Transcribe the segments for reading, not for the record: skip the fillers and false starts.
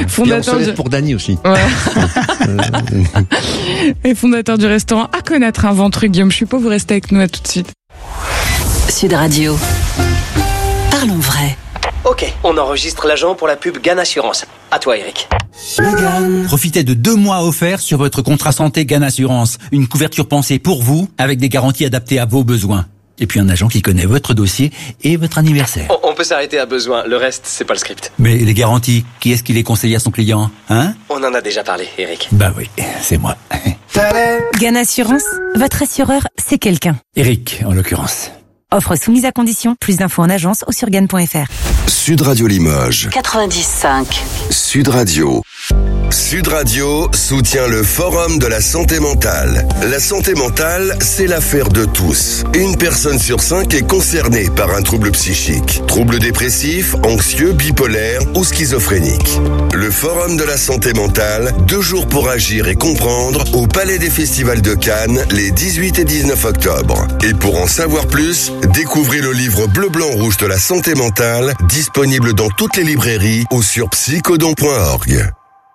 Fondateur pour Dany aussi. Ouais. Et fondateur du restaurant À connaître un Ventru, Guillaume Chupot, vous restez avec nous, à tout de suite. Sud Radio. Parlons vrai. Ok, on enregistre l'agent pour la pub GAN Assurance. À toi, Eric. Profitez de 2 mois offerts sur votre contrat santé GAN Assurance. Une couverture pensée pour vous, avec des garanties adaptées à vos besoins. Et puis un agent qui connaît votre dossier et votre anniversaire. On peut s'arrêter à besoin, le reste, c'est pas le script. Mais les garanties, qui est-ce qui les conseille à son client, hein? On en a déjà parlé, Eric. Bah oui, c'est moi. GAN Assurance, votre assureur, c'est quelqu'un. Eric, en l'occurrence. Offre soumise à condition. Plus d'infos en agence ou sur GAN.fr. Sud Radio Limoges. 90.5. Sud Radio. Sud Radio soutient le Forum de la santé mentale. La santé mentale, c'est l'affaire de tous. Une personne sur 5 est concernée par un trouble psychique. Trouble dépressif, anxieux, bipolaire ou schizophrénique. Le Forum de la santé mentale, 2 jours pour agir et comprendre, au Palais des Festivals de Cannes, les 18 et 19 octobre. Et pour en savoir plus, découvrez le livre Bleu, Blanc, Rouge de la santé mentale, disponible dans toutes les librairies ou sur psychodon.org.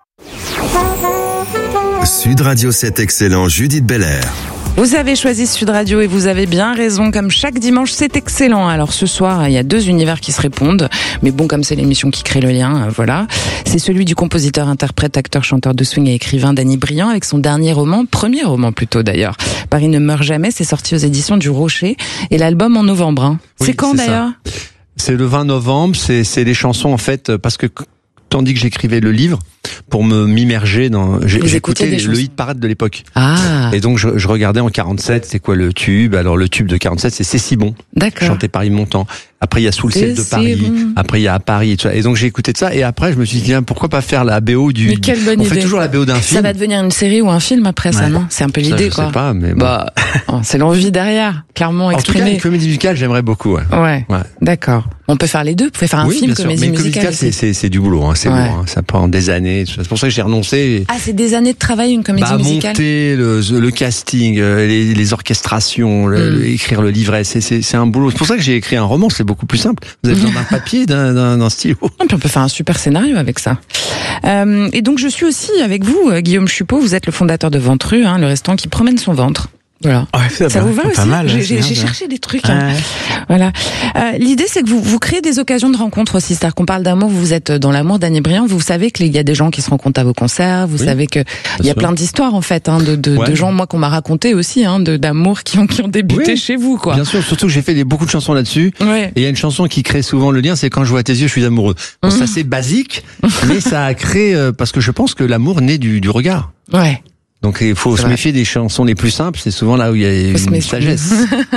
Sud Radio 7 excellent, Judith Belair. Vous avez choisi Sud Radio et vous avez bien raison. Comme chaque dimanche, c'est excellent. Alors ce soir, il y a 2 univers qui se répondent. Mais bon, comme c'est l'émission qui crée le lien, voilà. C'est celui du compositeur, interprète, acteur, chanteur de swing et écrivain Dany Briand avec son dernier roman, premier roman plutôt d'ailleurs. Paris ne meurt jamais, c'est sorti aux éditions du Rocher. Et l'album en novembre. Hein. Oui, c'est quand c'est d'ailleurs ? C'est le 20 novembre, c'est les chansons en fait, parce que tandis que j'écrivais le livre, pour m'immerger dans, j'écoutais le hit parade de l'époque. Ah. Et donc je regardais en 47, c'est quoi le tube? Alors le tube de 47, c'est si bon. D'accord. Chanté par Yves Montand. Après il y a Sous le ciel de Paris. Bon. Après il y a À Paris et tout ça. Et donc j'ai écouté de ça. Et après je me suis dit pourquoi pas faire la BO du. Mais quelle bonne idée. On fait toujours la BO d'un film. Ça va devenir une série ou un film après ça, non? C'est un peu l'idée, quoi. Je sais pas, mais bon. Bah, c'est l'envie derrière, clairement exprimée. En tout cas, une comédie musicale, j'aimerais beaucoup. Ouais. D'accord. On peut faire les deux. Vous pouvez faire un film, comédie musicale. Mais c'est du boulot. Hein, c'est lourd. Hein, ça prend des années. C'est pour ça que j'ai renoncé. Ah, c'est des années de travail, une comédie musicale. Monter le casting, les orchestrations, écrire le livret, c'est un boulot. C'est pour ça que j'ai écrit un roman. C'est beaucoup plus simple. Vous avez besoin d'un papier, d'un stylo. Et puis on peut faire un super scénario avec ça. Et donc je suis aussi avec vous, Guillaume Chupot. Vous êtes le fondateur de Ventru, le restaurant qui promène son ventre. Voilà. Ouais, ça vous va aussi? Pas mal, j'ai cherché des trucs. Hein. Voilà. L'idée, c'est que vous créez des occasions de rencontre aussi. C'est-à-dire qu'on parle d'amour, vous êtes dans l'amour, Dany Briand. Vous savez qu'il y a des gens qui se rencontrent à vos concerts. Vous savez que il y a plein d'histoires en fait, de gens, moi, qu'on m'a raconté aussi, d'amour qui ont débuté chez vous, quoi. Bien sûr, surtout que j'ai fait beaucoup de chansons là-dessus. Ouais. Et il y a une chanson qui crée souvent le lien, c'est Quand je vois tes yeux, je suis amoureux. Bon, c'est assez basique, mais ça a créé parce que je pense que l'amour naît du regard. Ouais. Donc il faut se méfier des chansons les plus simples, c'est souvent là où il y a une sagesse.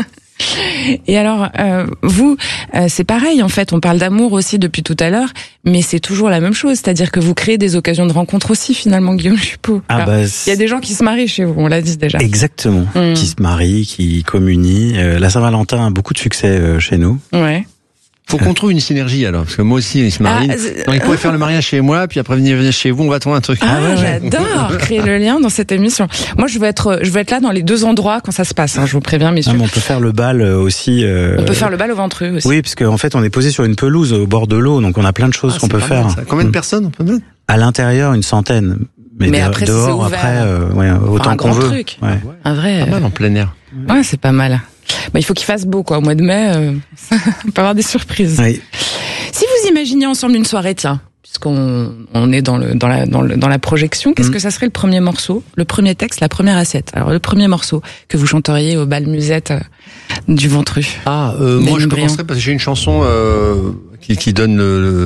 Et alors, vous, c'est pareil en fait, on parle d'amour aussi depuis tout à l'heure, mais c'est toujours la même chose, c'est-à-dire que vous créez des occasions de rencontre aussi finalement, Guillaume Chupot. Il y a des gens qui se marient chez vous, on l'a dit déjà. Exactement, qui se marient, qui communient. La Saint-Valentin a beaucoup de succès chez nous. Ouais. Faut qu'on trouve une synergie alors, parce que moi aussi il se marie. Donc il pourrait faire le mariage chez moi, puis après venir chez vous, on va trouver un truc. J'adore créer le lien dans cette émission. Moi je veux être là dans les 2 endroits quand ça se passe. Je vous préviens, messieurs. On peut faire le bal aussi. On peut faire le bal au Ventru aussi. Oui, parce qu'en fait on est posé sur une pelouse au bord de l'eau, donc on a plein de choses qu'on peut faire. Combien de personnes on peut mettre? À l'intérieur, une centaine. Mais après, dehors, après, autant qu'on veut. Truc. Un vrai. Pas mal en plein air. Ouais, c'est pas mal. Il faut qu'il fasse beau, quoi. Au mois de mai, on peut avoir des surprises. Oui. Si vous imaginiez ensemble une soirée, tiens, puisqu'on est dans la projection, qu'est-ce que ça serait le premier morceau, le premier texte, la première assiette? Alors, le premier morceau que vous chanteriez au bal musette du Ventru. Moi, je commencerais parce que j'ai une chanson qui donne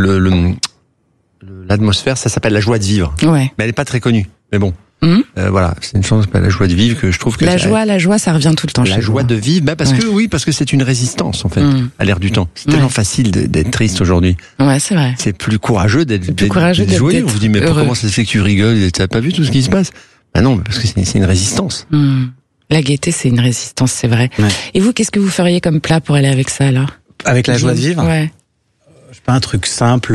l'atmosphère, ça s'appelle La joie de vivre. Ouais. Mais elle est pas très connue. Mais bon. Voilà, c'est une chanson qui s'appelle La joie de vivre que je trouve que la joie, ça revient tout le temps. La joie de vivre, parce que c'est une résistance en fait à l'ère du temps. C'est tellement facile d'être triste aujourd'hui. Ouais, c'est vrai. C'est plus courageux d'être joyeux. On vous dit mais comment ça se fait que tu rigoles? T'as pas vu tout ce qui se passe? Bah non, parce que c'est une résistance. La gaieté, c'est une résistance, c'est vrai. Ouais. Et vous, qu'est-ce que vous feriez comme plat pour aller avec ça alors? Avec la joie de vivre? Ouais. Je sais pas, un truc simple.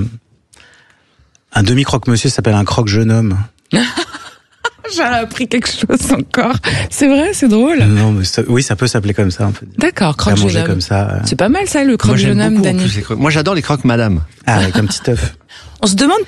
Un demi-croque-monsieur s'appelle un croque-jeune homme. J'ai appris quelque chose encore. C'est vrai, c'est drôle. Non, mais ça peut s'appeler comme ça, un peu. D'accord, croque-jeune homme. Comme ça. C'est pas mal ça, le croque-jeune homme, Dany. Moi, j'adore les croque-madame. Avec un petit œuf. On se demande